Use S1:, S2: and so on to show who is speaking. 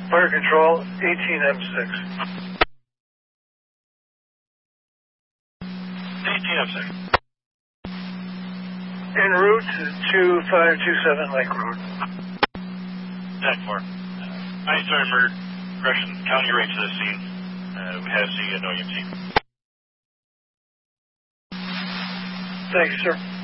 S1: Fire Control, 18M6.
S2: 18M6.
S1: En route to 2527 Lake Road.
S2: 10-4. I started murder. Gresham County right to the scene. We have the no EMT.
S1: Thank you, sir.